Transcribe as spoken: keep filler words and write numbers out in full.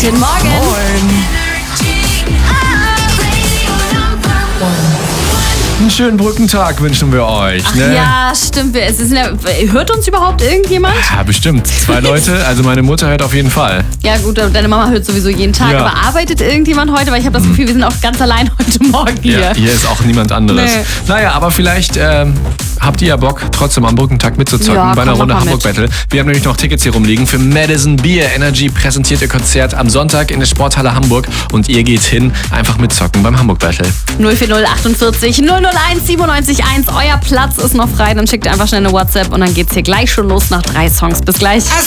Guten Morgen. Moin. Einen schönen Brückentag wünschen wir euch. Ach ne? ja, stimmt. Es ist ja, hört uns überhaupt irgendjemand? Ja, bestimmt. Zwei Leute. Also meine Mutter hört auf jeden Fall. Ja gut, deine Mama hört sowieso jeden Tag. Ja. Aber arbeitet irgendjemand heute? Weil ich habe das Gefühl, wir sind auch ganz allein heute Morgen hier. Ja, hier ist auch niemand anderes. Nee. Naja, aber vielleicht ähm, habt ihr ja Bock, trotzdem am Brückentag mitzuzocken Ja, bei einer komm, Runde mach mal Hamburg mit. Battle. Wir haben nämlich noch Tickets hier rumliegen für Madison Beer Energy präsentiert ihr Konzert am Sonntag in der Sporthalle Hamburg und ihr geht hin, einfach mitzocken beim Hamburg Battle. null vier null achtundvierzig null null eins siebenundneunzig eins. Euer Platz ist noch frei. Dann schickt ihr einfach schnell eine WhatsApp und dann geht's hier gleich schon los nach drei Songs. Bis gleich.